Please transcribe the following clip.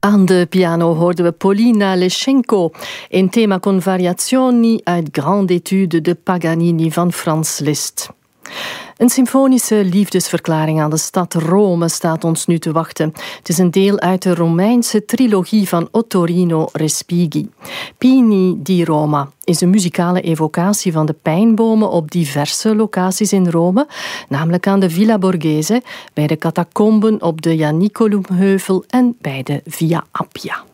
Aan de piano hoorden we Polina Leschenko in thema con variazioni uit Grande Etude de Paganini van Franz Liszt. Een symfonische liefdesverklaring aan de stad Rome staat ons nu te wachten. Het is een deel uit de Romeinse trilogie van Ottorino Respighi. Pini di Roma is een muzikale evocatie van de pijnbomen op diverse locaties in Rome, namelijk aan de Villa Borghese, bij de catacomben op de Janiculumheuvel en bij de Via Appia.